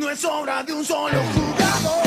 no es obra de un solo jugador.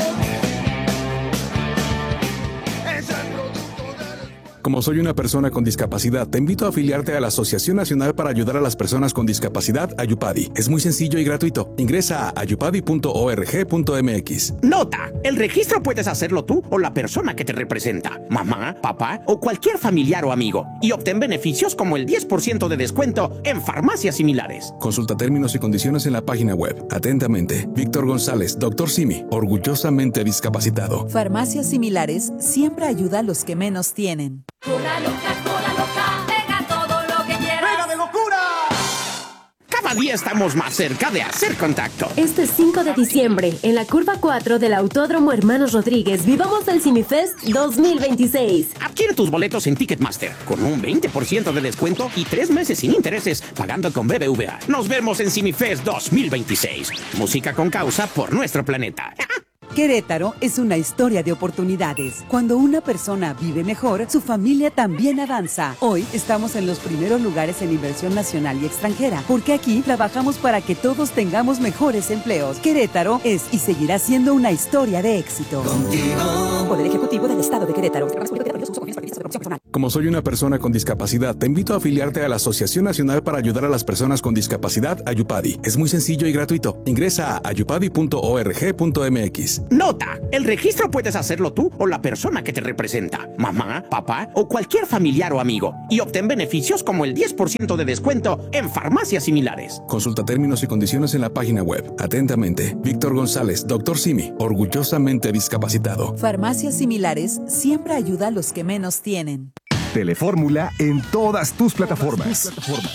Es el producto del... Como soy una persona con discapacidad, te invito a afiliarte a la Asociación Nacional para Ayudar a las Personas con Discapacidad, Ayupadi. Es muy sencillo y gratuito. Ingresa a ayupadi.org.mx. Nota: el registro puedes hacerlo tú o la persona que te representa, mamá, papá o cualquier familiar o amigo, y obtén beneficios como el 10% de descuento en farmacias similares. Consulta términos y condiciones en la página web. Atentamente, Víctor González, Dr. Simi, orgullosamente discapacitado. Farmacias Similares siempre ayuda a los que menos tienen. Cola loca, pega todo lo que quieras. ¡Pega de locura! Cada día estamos más cerca de hacer contacto. Este 5 de diciembre, en la curva 4 del Autódromo Hermanos Rodríguez, vivamos el CineFest 2026. Adquiere tus boletos en Ticketmaster con un 20% de descuento y 3 meses sin intereses pagando con BBVA. Nos vemos en CineFest 2026. Música con causa por nuestro planeta. Querétaro es una historia de oportunidades. Cuando una persona vive mejor, su familia también avanza. Hoy estamos en los primeros lugares en inversión nacional y extranjera, porque aquí trabajamos para que todos tengamos mejores empleos. Querétaro es y seguirá siendo una historia de éxito. Contigo. Poder Ejecutivo del Estado de Querétaro. Como soy una persona con discapacidad, te invito a afiliarte a la Asociación Nacional para Ayudar a las Personas con Discapacidad, Ayupadi. Es muy sencillo y gratuito. Ingresa a ayupadi.org.mx. Nota: el registro puedes hacerlo tú o la persona que te representa, mamá, papá o cualquier familiar o amigo, y obtén beneficios como el 10% de descuento en farmacias similares. Consulta términos y condiciones en la página web. Atentamente, Víctor González, Dr. Simi, orgullosamente discapacitado. Farmacias Similares siempre ayuda a los que menos tienen. Telefórmula en todas tus plataformas.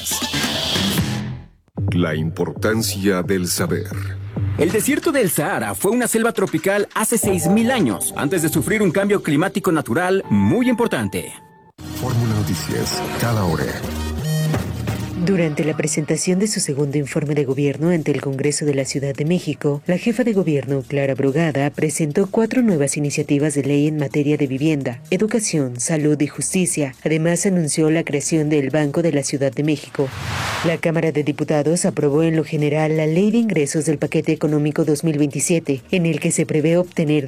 La importancia del saber. El desierto del Sahara fue una selva tropical hace 6.000 años, antes de sufrir un cambio climático natural muy importante. Fórmula Noticias, cada hora. Durante la presentación de su segundo informe de gobierno ante el Congreso de la Ciudad de México, la jefa de gobierno, Clara Brugada, presentó 4 nuevas iniciativas de ley en materia de vivienda, educación, salud y justicia. Además, anunció la creación del Banco de la Ciudad de México. La Cámara de Diputados aprobó en lo general la Ley de Ingresos del Paquete Económico 2027, en el que se prevé obtener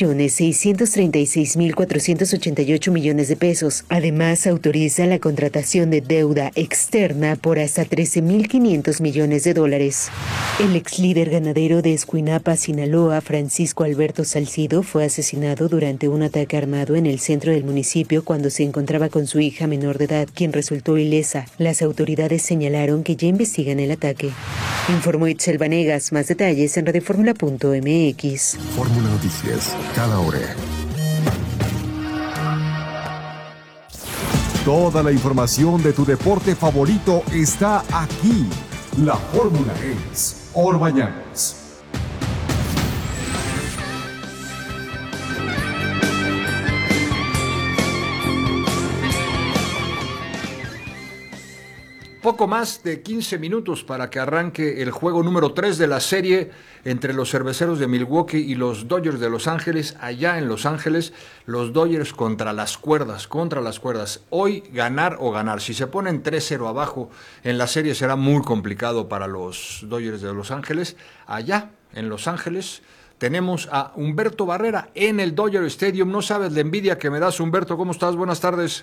10.636.488 millones de pesos. Además, autoriza la contratación de deuda externa por hasta 13.500 millones de dólares. El ex líder ganadero de Escuinapa, Sinaloa, Francisco Alberto Salcido, fue asesinado durante un ataque armado en el centro del municipio cuando se encontraba con su hija menor de edad, quien resultó ilesa. Las autoridades señalaron que ya investigan el ataque. Informó Itzel Vanegas. Más detalles en radioformula.mx. Fórmula Noticias, cada hora. Toda la información de tu deporte favorito está aquí. La fórmula es Orbañanos. Poco más de 15 minutos para que arranque el juego número 3 de la serie entre los Cerveceros de Milwaukee y los Dodgers de Los Ángeles. Allá en Los Ángeles, los Dodgers contra las cuerdas. Hoy ganar o ganar. Si se ponen 3-0 abajo en la serie será muy complicado para los Dodgers de Los Ángeles. Allá en Los Ángeles tenemos a Humberto Barrera en el Dodger Stadium. No sabes la envidia que me das, Humberto. ¿Cómo estás? Buenas tardes.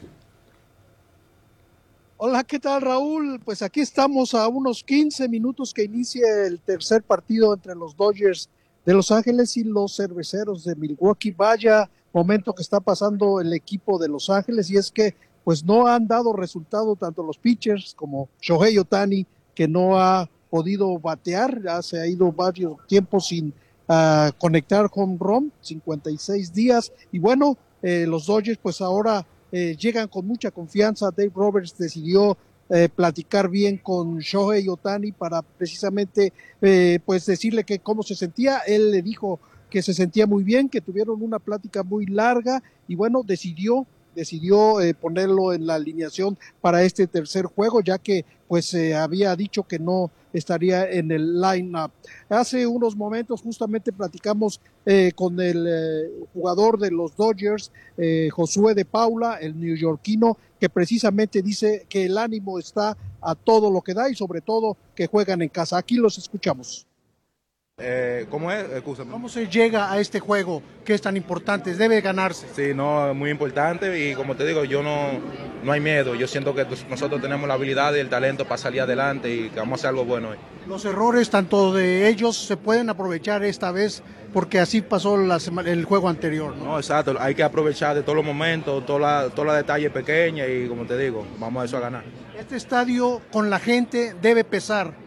Hola, ¿qué tal, Raúl? Pues aquí estamos a unos 15 minutos que inicie el tercer partido entre los Dodgers de Los Ángeles y los Cerveceros de Milwaukee. Vaya momento que está pasando el equipo de Los Ángeles, y es que pues no han dado resultado tanto los pitchers como Shohei Ohtani, que no ha podido batear, ya se ha ido varios tiempos sin conectar home run, 56 días, y bueno, los Dodgers pues ahora llegan con mucha confianza. Dave Roberts decidió platicar bien con Shohei Ohtani para precisamente pues decirle que cómo se sentía. Él le dijo que se sentía muy bien, que tuvieron una plática muy larga y bueno, decidió ponerlo en la alineación para este tercer juego, ya que pues había dicho que no estaría en el line-up. Hace unos momentos justamente platicamos con el jugador de los Dodgers, Josué de Paula, el neoyorquino, que precisamente dice que el ánimo está a todo lo que da y sobre todo que juegan en casa. Aquí los escuchamos. ¿Cómo es? Excúsame. ¿Cómo se llega a este juego que es tan importante? Debe ganarse. Sí, no, es muy importante y como te digo, yo no hay miedo. Yo siento que nosotros tenemos la habilidad y el talento para salir adelante y que vamos a hacer algo bueno hoy. Los errores, tanto de ellos, se pueden aprovechar esta vez porque así pasó el juego anterior, ¿no? No, exacto. Hay que aprovechar de todos los momentos, todos los detalles pequeños y como te digo, vamos a eso a ganar. Este estadio con la gente debe pesar.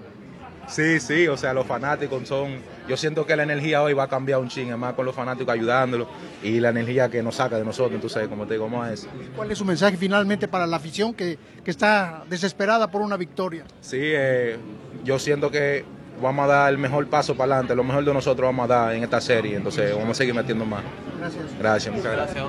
Sí, o sea, los fanáticos yo siento que la energía hoy va a cambiar un chingue más con los fanáticos ayudándolos y la energía que nos saca de nosotros, entonces, como te digo, vamos a eso. ¿Cuál es su mensaje finalmente para la afición que está desesperada por una victoria? Sí, yo siento que vamos a dar el mejor paso para adelante, lo mejor de nosotros vamos a dar en esta serie, entonces vamos a seguir metiendo más. Gracias, muchas gracias.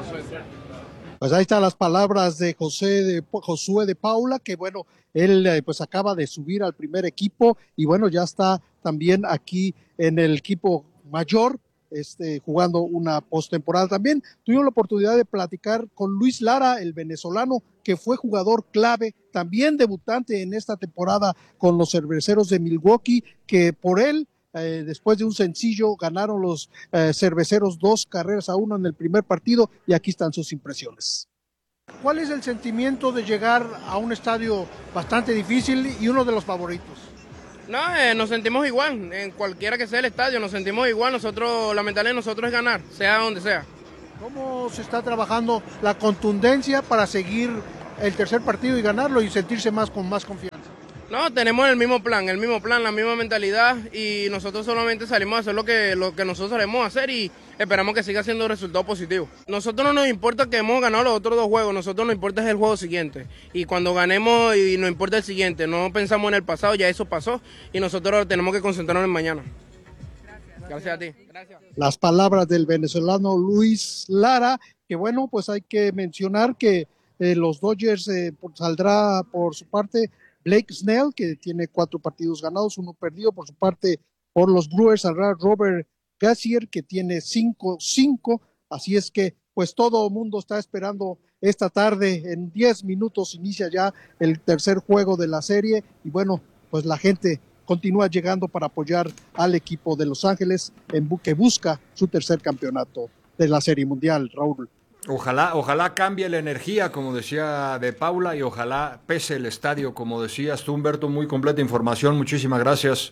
Pues ahí están las palabras de Josué de Paula, que bueno, él pues acaba de subir al primer equipo y bueno, ya está también aquí en el equipo mayor, jugando una postemporada. También tuvimos la oportunidad de platicar con Luis Lara, el venezolano, que fue jugador clave, también debutante en esta temporada con los Cerveceros de Milwaukee, que por él, después de un sencillo, ganaron los Cerveceros 2-1 en el primer partido y aquí están sus impresiones. ¿Cuál es el sentimiento de llegar a un estadio bastante difícil y uno de los favoritos? No, nos sentimos igual, en cualquiera que sea el estadio, nos sentimos igual, nosotros, la mentalidad de nosotros es ganar, sea donde sea. ¿Cómo se está trabajando la contundencia para seguir el tercer partido y ganarlo y sentirse con más confianza? No, tenemos el mismo plan, la misma mentalidad y nosotros solamente salimos a hacer lo que nosotros sabemos hacer y esperamos que siga siendo resultado positivo. Nosotros no nos importa que hemos ganado los otros 2 juegos, nosotros nos importa es el juego siguiente y cuando ganemos y nos importa el siguiente, no pensamos en el pasado, ya eso pasó y nosotros tenemos que concentrarnos en mañana. Gracias a ti. Gracias. Las palabras del venezolano Luis Lara, que bueno, pues hay que mencionar que los Dodgers saldrá por su parte Blake Snell, que tiene 4 partidos ganados, 1 perdido. Por su parte, por los Brewers saldrá Robert Gassier, que tiene 5-5. Así es que, pues todo el mundo está esperando esta tarde. En 10 minutos inicia ya el tercer juego de la serie. Y bueno, pues la gente continúa llegando para apoyar al equipo de Los Ángeles que busca su tercer campeonato de la Serie Mundial, Raúl. Ojalá cambie la energía, como decía de Paula, y ojalá pese el estadio, como decías tú, Humberto. Muy completa información, muchísimas gracias.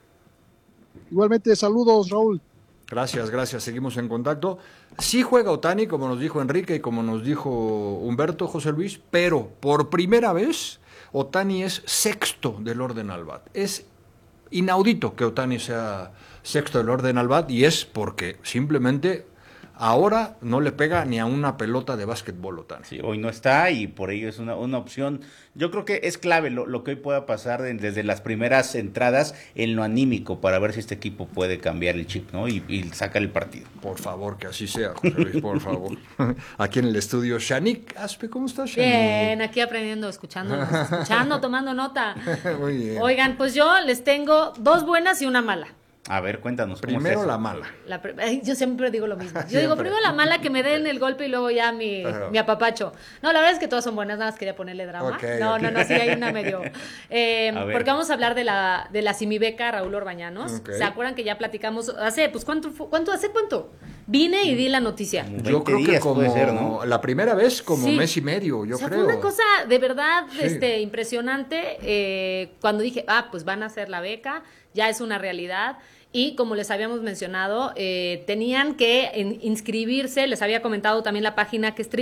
Igualmente, saludos, Raúl. Gracias, seguimos en contacto. Sí juega Ohtani, como nos dijo Enrique y como nos dijo Humberto, José Luis, pero por primera vez Ohtani es sexto del orden al bat. Es inaudito que Ohtani sea sexto del orden al bat y es porque simplemente ahora no le pega ni a una pelota de básquetbol Ohtani. Sí, hoy no está y por ello es una opción. Yo creo que es clave lo que hoy pueda pasar desde las primeras entradas en lo anímico para ver si este equipo puede cambiar el chip, ¿no? Y sacar el partido. Por favor, que así sea, José Luis, por favor. Aquí en el estudio, Shanique Aspe, ¿cómo estás, Shanique? Bien, aquí aprendiendo, escuchando, tomando nota. Muy bien. Oigan, pues yo les tengo 2 buenas y una mala. A ver, cuéntanos. ¿Cómo Primero es eso? la mala. Yo siempre digo lo mismo. Yo digo primero la mala, que me den el golpe y luego ya mi apapacho. No, la verdad es que todas son buenas, nada más quería ponerle drama. No, sí hay una medio. Porque vamos a hablar de la simibeca Raúl Orbañanos. Okay. ¿Se acuerdan que ya platicamos hace, pues, ¿cuánto? Vine y di la noticia. Yo creo que como ser, ¿no? la primera vez como Sí. mes y medio, yo creo. Fue una cosa de verdad Sí. impresionante. Cuando dije, pues van a hacer la beca, ya es una realidad. Y como les habíamos mencionado, tenían que inscribirse. Les había comentado también la página, que es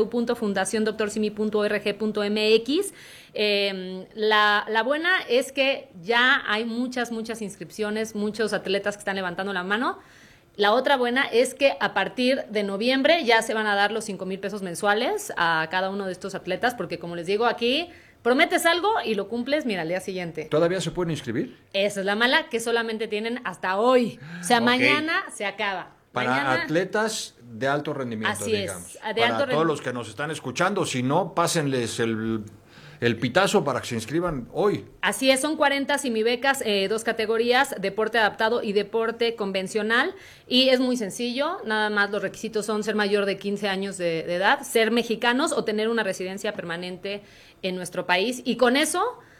www.fundaciondoctorsimi.org.mx. La buena es que ya hay muchas inscripciones, muchos atletas que están levantando la mano. La otra buena es que a partir de noviembre ya se van a dar los 5,000 pesos mensuales a cada uno de estos atletas, porque como les digo aquí, prometes algo y lo cumples, mira, al día siguiente. ¿Todavía se pueden inscribir? Esa es la mala, que solamente tienen hasta hoy. O sea, mañana se acaba. Para atletas de alto rendimiento, Así digamos. es, de Para alto todos rendimiento. los que nos están escuchando, si no, pásenles el pitazo para que se inscriban hoy. Así es, son 40 simibecas, 2 categorías, deporte adaptado y deporte convencional, y es muy sencillo, nada más los requisitos son ser mayor de 15 años de edad, ser mexicanos o tener una residencia permanente en nuestro país, y con eso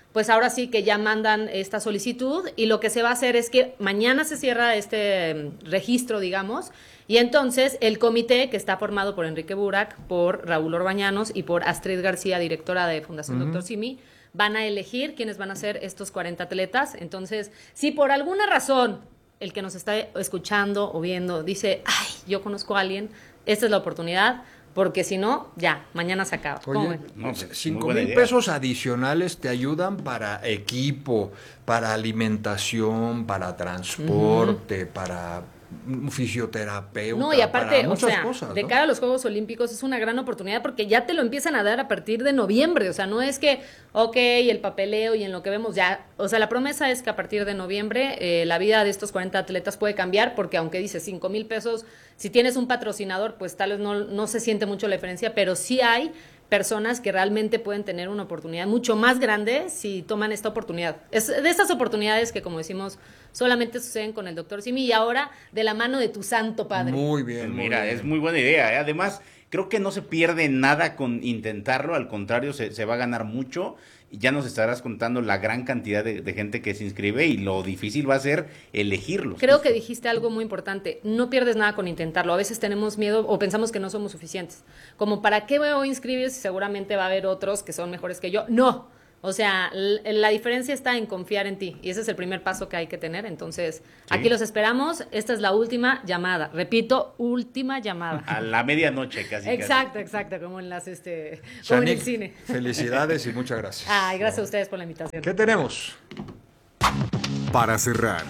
pues ahora sí que ya mandan esta solicitud y lo que se va a hacer es que mañana se cierra este registro, digamos, y entonces el comité que está formado por Enrique Burak, por Raúl Orbañanos y por Astrid García, directora de Fundación Dr. Simi, van a elegir quiénes van a ser estos 40 atletas. Entonces, si por alguna razón el que nos está escuchando o viendo dice, ay, yo conozco a alguien, esta es la oportunidad, porque si no, ya, mañana se acaba. Oye, no, 5,000 pesos adicionales te ayudan para equipo, para alimentación, para transporte, para un fisioterapeuta, no, y aparte, para muchas cosas, de cara a los Juegos Olímpicos es una gran oportunidad porque ya te lo empiezan a dar a partir de noviembre, o sea, no es que, el papeleo y en lo que vemos ya, o sea, la promesa es que a partir de noviembre la vida de estos 40 atletas puede cambiar porque aunque dice 5,000 pesos, si tienes un patrocinador, pues tal vez no se siente mucho la diferencia, pero sí hay personas que realmente pueden tener una oportunidad mucho más grande si toman esta oportunidad. Es de estas oportunidades que, como decimos, solamente suceden con el Dr. Simi y ahora de la mano de tu santo padre. Muy bien. Mira, es muy buena idea, ¿eh? Además, creo que no se pierde nada con intentarlo, al contrario, se va a ganar mucho. Ya nos estarás contando la gran cantidad de gente que se inscribe y lo difícil va a ser elegirlos. Creo que dijiste algo muy importante, no pierdes nada con intentarlo, a veces tenemos miedo o pensamos que no somos suficientes, como para qué me voy a inscribir si seguramente va a haber otros que son mejores que yo, no, o sea, la diferencia está en confiar en ti y ese es el primer paso que hay que tener, entonces aquí los esperamos, esta es la última llamada, repito, última llamada. A la medianoche casi. Exacto, como en las como en el cine. Felicidades y muchas gracias. Ay, gracias a ustedes por la invitación. ¿Qué tenemos? Para cerrar,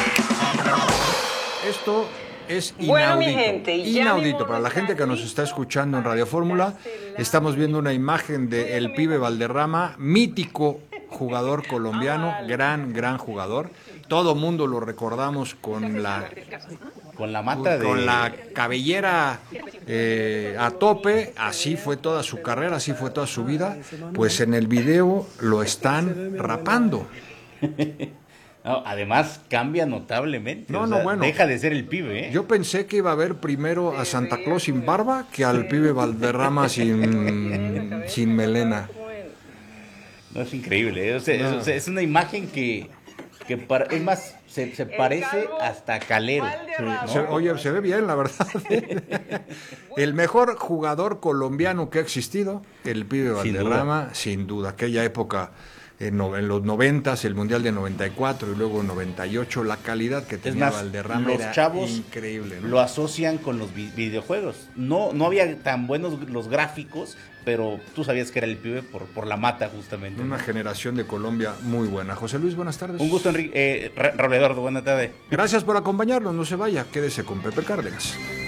Esto es inaudito. Bueno, mi gente, inaudito. Para la gente que nos está escuchando en Radio Fórmula, estamos viendo una imagen de el Pibe Valderrama, mítico jugador colombiano, gran jugador. Todo mundo lo recordamos con la mata con la cabellera a tope. Así fue toda su carrera, así fue toda su vida. Pues en el video lo están rapando. No, además cambia notablemente. Bueno. Deja de ser el Pibe, ¿eh? Yo pensé que iba a ver primero a Santa Claus sin barba que al Pibe Valderrama sin melena. No, es increíble, ¿eh? O sea, es una imagen que es más, se parece hasta a Calero. Sí, ¿no? Se ve bien, la verdad. El mejor jugador colombiano que ha existido, el Pibe Valderrama, sin duda. Aquella época, en los 90s, el Mundial de 94 y luego 98, la calidad que tenía Valderrama los era chavos increíble, ¿no? Lo asocian con los videojuegos. No había tan buenos los gráficos, pero tú sabías que era el Pibe por la mata, justamente. Una generación de Colombia muy buena. José Luis, buenas tardes. Un gusto, Enrique. Raúl Eduardo, buena tarde. Gracias por acompañarnos, no se vaya, quédese con Pepe Cárdenas.